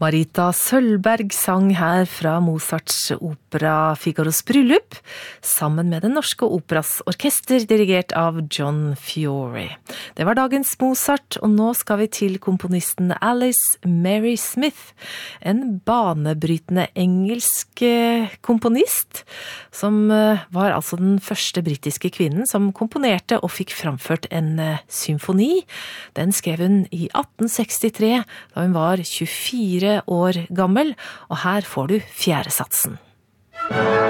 Marita Sølberg sang her fra Mozarts opera Figaros bryllup, sammen med den norske operas orkester, dirigert av John Fiore. Det var dagens Mozart, og nå skal vi til komponisten Alice Mary Smith, en banebrytende engelsk komponist, som var altså den første britiske kvinnen som komponerte og fikk framført en symfoni. Den skrev hun i 1863, da hun var 24 år gammel, og her får du fjerde satsen.